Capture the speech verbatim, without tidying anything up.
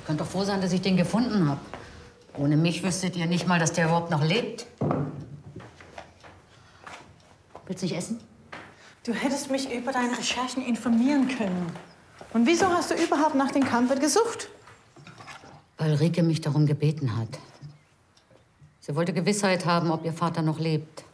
Könnt doch froh sein, dass ich den gefunden habe. Ohne mich wüsstet ihr nicht mal, dass der überhaupt noch lebt. Willst du nicht essen? Du hättest mich über deine Recherchen informieren können. Und wieso hast du überhaupt nach den Kampfern gesucht? Weil Rike mich darum gebeten hat. Sie wollte Gewissheit haben, ob ihr Vater noch lebt.